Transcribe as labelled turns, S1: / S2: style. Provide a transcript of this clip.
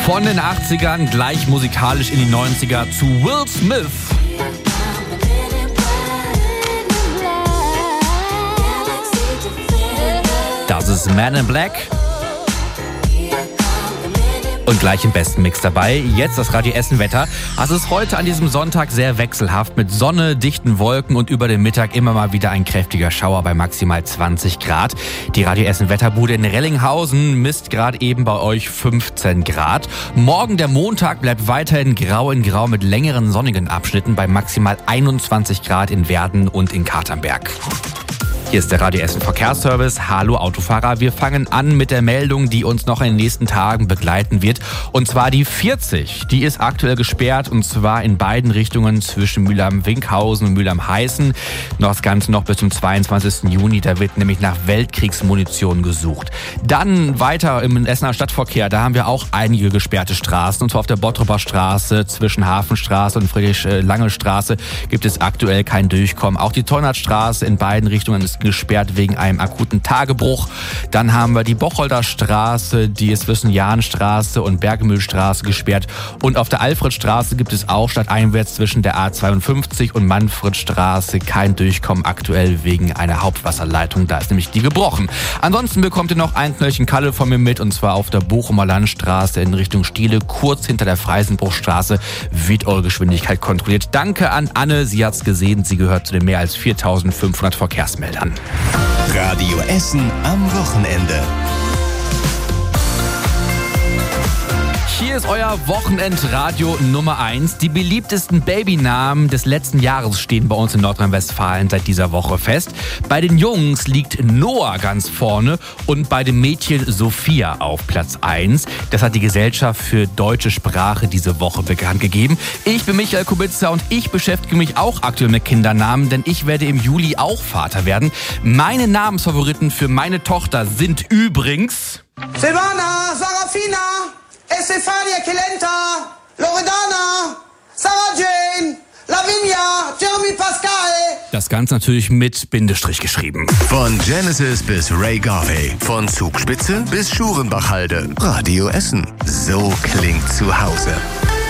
S1: Von den 80ern gleich musikalisch in die 90er zu Will Smith. Das ist Man in Black. Und gleich im besten Mix dabei. Jetzt das Radio Essen Wetter. Also es ist heute an diesem Sonntag sehr wechselhaft mit Sonne, dichten Wolken und über den Mittag immer mal wieder ein kräftiger Schauer bei maximal 20 Grad. Die Radio Essen Wetterbude in Rellinghausen misst gerade eben bei euch 15 Grad. Morgen der Montag bleibt weiterhin grau in grau mit längeren sonnigen Abschnitten bei maximal 21 Grad in Werden und in Katernberg. Hier ist der Radio Essen Verkehrsservice. Hallo Autofahrer. Wir fangen an mit der Meldung, die uns noch in den nächsten Tagen begleiten wird. Und zwar die 40. Die ist aktuell gesperrt und zwar in beiden Richtungen zwischen Mülheim-Winkhausen und Mülheim-Heißen. Das Ganze noch bis zum 22. Juni. Da wird nämlich nach Weltkriegsmunition gesucht. Dann weiter im Essener Stadtverkehr. Da haben wir auch einige gesperrte Straßen. Und zwar auf der Bottroper Straße zwischen Hafenstraße und Friedrich-Lange-Straße gibt es aktuell kein Durchkommen. Auch die Teunertstraße in beiden Richtungen ist gesperrt wegen einem akuten Tagebruch. Dann haben wir die Bocholder Straße, die ist zwischen Jahnstraße und Bergemühlstraße gesperrt. Und auf der Alfredstraße gibt es auch stadteinwärts zwischen der A52 und Manfredstraße kein Durchkommen aktuell wegen einer Hauptwasserleitung. Da ist nämlich die gebrochen. Ansonsten bekommt ihr noch ein Knöllchen Kalle von mir mit und zwar auf der Bochumer Landstraße in Richtung Stiele. Kurz hinter der Freisenbruchstraße wird eure Geschwindigkeit kontrolliert. Danke an Anne, sie hat's gesehen. Sie gehört zu den mehr als 4.500 Verkehrsmeldern.
S2: Radio Essen am Wochenende.
S1: Hier ist euer Wochenendradio Nummer 1. Die beliebtesten Babynamen des letzten Jahres stehen bei uns in Nordrhein-Westfalen seit dieser Woche fest. Bei den Jungs liegt Noah ganz vorne und bei dem Mädchen Sophia auf Platz 1. Das hat die Gesellschaft für deutsche Sprache diese Woche bekannt gegeben. Ich bin Michael Kubitzer und ich beschäftige mich auch aktuell mit Kindernamen, denn ich werde im Juli auch Vater werden. Meine Namensfavoriten für meine Tochter sind übrigens
S3: Silvana, Sarafina, Estefania Kelenta, Loredana, Sarah Jane, Lavinia, Jeremy Pascal.
S1: Das Ganze natürlich mit Bindestrich geschrieben.
S2: Von Genesis bis Ray Garvey, von Zugspitze bis Schurenbachhalde. Radio Essen. So klingt zu Hause.